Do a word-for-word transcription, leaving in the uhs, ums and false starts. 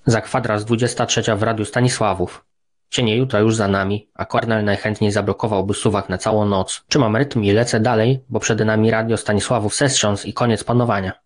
Za kwadras dwudziesta trzecia w radiu Stanisławów. Cienie jutra już za nami, a Kornel najchętniej zablokowałby suwak na całą noc. Trzymam rytm i lecę dalej, bo przed nami radio Stanisławów Sestrząs i koniec panowania.